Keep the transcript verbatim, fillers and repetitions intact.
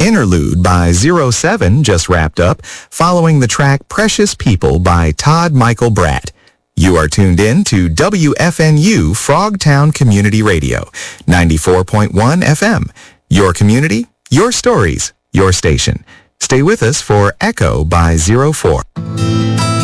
Interlude by Zero Seven just wrapped up, following the track Precious People by Todd Michael Bratt. You are tuned in to W F N U Frogtown Community Radio, ninety-four point one F M. Your community, your stories, your station. Stay with us for Echo by Zero Four.